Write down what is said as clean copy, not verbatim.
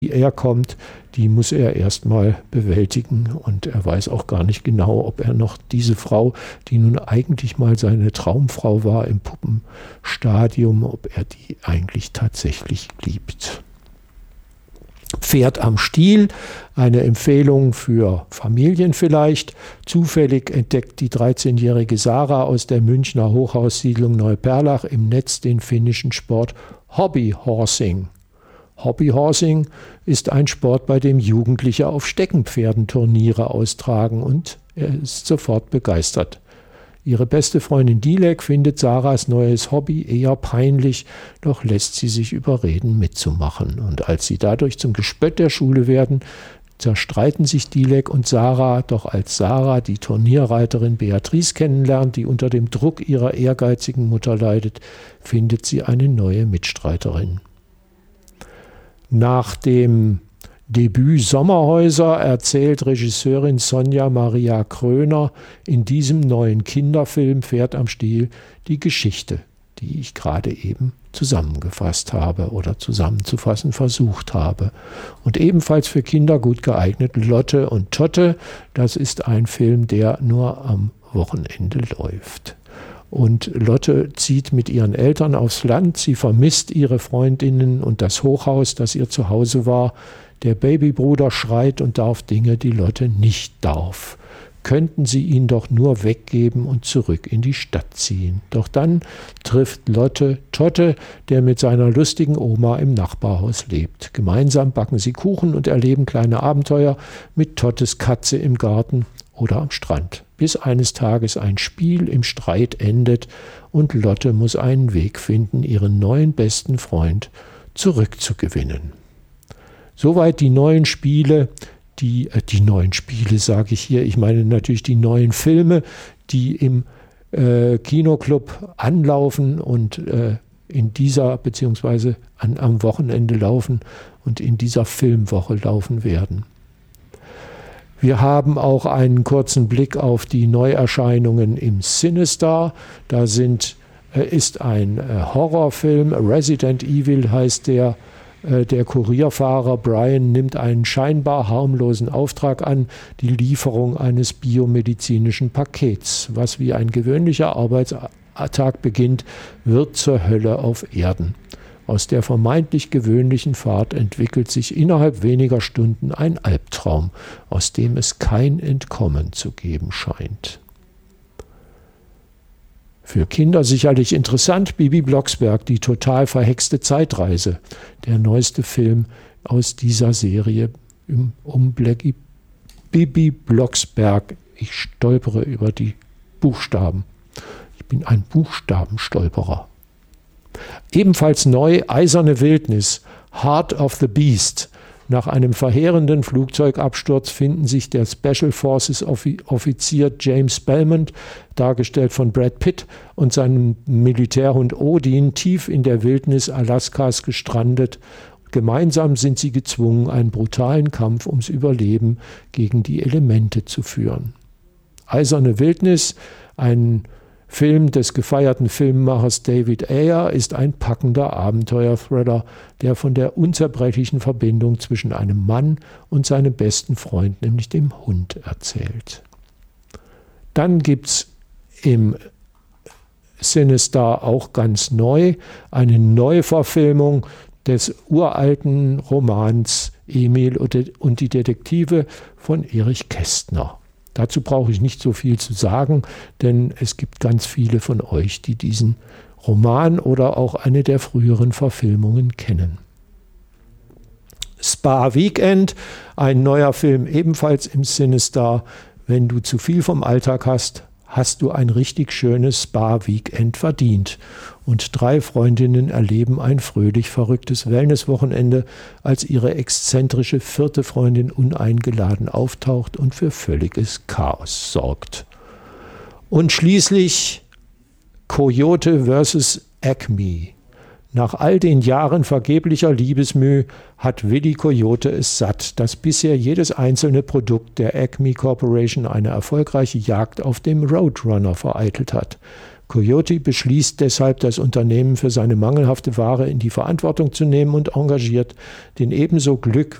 er kommt, die muss er erstmal bewältigen und er weiß auch gar nicht genau, ob er noch diese Frau, die nun eigentlich mal seine Traumfrau war im Puppenstadium, ob er die eigentlich tatsächlich liebt. Pferd am Stiel, eine Empfehlung für Familien vielleicht. Zufällig entdeckt die 13-jährige Sarah aus der Münchner Hochhaussiedlung Neuperlach im Netz den finnischen Sport Hobbyhorsing. Hobbyhorsing ist ein Sport, bei dem Jugendliche auf Steckenpferden Turniere austragen und er ist sofort begeistert. Ihre beste Freundin Dilek findet Sarahs neues Hobby eher peinlich, doch lässt sie sich überreden, mitzumachen. Und als sie dadurch zum Gespött der Schule werden, zerstreiten sich Dilek und Sarah, doch als Sarah die Turnierreiterin Beatrice kennenlernt, die unter dem Druck ihrer ehrgeizigen Mutter leidet, findet sie eine neue Mitstreiterin. Nach dem Debüt Sommerhäuser erzählt Regisseurin Sonja Maria Kröner in diesem neuen Kinderfilm Pferd am Stiel die Geschichte, die ich gerade eben zusammengefasst habe oder zusammenzufassen versucht habe. Und ebenfalls für Kinder gut geeignet Lotte und Totte. Das ist ein Film, der nur am Wochenende läuft. Und Lotte zieht mit ihren Eltern aufs Land. Sie vermisst ihre Freundinnen und das Hochhaus, das ihr Zuhause war. Der Babybruder schreit und darf Dinge, die Lotte nicht darf. Könnten sie ihn doch nur weggeben und zurück in die Stadt ziehen. Doch dann trifft Lotte Totte, der mit seiner lustigen Oma im Nachbarhaus lebt. Gemeinsam backen sie Kuchen und erleben kleine Abenteuer mit Tottes Katze im Garten oder am Strand. Bis eines Tages ein Spiel im Streit endet und Lotte muss einen Weg finden, ihren neuen besten Freund zurückzugewinnen. Soweit die neuen Spiele, die neuen Spiele sage ich hier, ich meine natürlich die neuen Filme, die im Kinoclub anlaufen und in dieser beziehungsweise am Wochenende laufen und in dieser Filmwoche laufen werden. Wir haben auch einen kurzen Blick auf die Neuerscheinungen im Cinestar. Da ist ein Horrorfilm, Resident Evil heißt der. Der Kurierfahrer Brian nimmt einen scheinbar harmlosen Auftrag an, die Lieferung eines biomedizinischen Pakets. Was wie ein gewöhnlicher Arbeitstag beginnt, wird zur Hölle auf Erden. Aus der vermeintlich gewöhnlichen Fahrt entwickelt sich innerhalb weniger Stunden ein Albtraum, aus dem es kein Entkommen zu geben scheint. Für Kinder sicherlich interessant, Bibi Blocksberg, die total verhexte Zeitreise. Der neueste Film aus dieser Serie um Bibi Blocksberg. Ich stolpere über die Buchstaben. Ich bin ein Buchstabenstolperer. Ebenfalls neu Eiserne Wildnis, Heart of the Beast. Nach einem verheerenden Flugzeugabsturz finden sich der Special Forces Offizier James Belmont, dargestellt von Brad Pitt, und seinem Militärhund Odin tief in der Wildnis Alaskas gestrandet. Gemeinsam sind sie gezwungen, einen brutalen Kampf ums Überleben gegen die Elemente zu führen. Eiserne Wildnis, ein Film des gefeierten Filmemachers David Ayer, ist ein packender Abenteuerthriller, der von der unzerbrechlichen Verbindung zwischen einem Mann und seinem besten Freund, nämlich dem Hund, erzählt. Dann gibt es im Cinestar auch ganz neu eine Neuverfilmung des uralten Romans Emil und die Detektive von Erich Kästner. Dazu brauche ich nicht so viel zu sagen, denn es gibt ganz viele von euch, die diesen Roman oder auch eine der früheren Verfilmungen kennen. Spa Weekend, ein neuer Film ebenfalls im Cinestar. Wenn du zu viel vom Alltag hast, hast du ein richtig schönes Spa-Weekend verdient. Und 3 Freundinnen erleben ein fröhlich verrücktes Wellnesswochenende, als ihre exzentrische 4. Freundin uneingeladen auftaucht und für völliges Chaos sorgt. Und schließlich Coyote vs. Acme. Nach all den Jahren vergeblicher Liebesmüh hat Willy Coyote es satt, dass bisher jedes einzelne Produkt der Acme Corporation eine erfolgreiche Jagd auf dem Roadrunner vereitelt hat. Coyote beschließt deshalb, das Unternehmen für seine mangelhafte Ware in die Verantwortung zu nehmen und engagiert den ebenso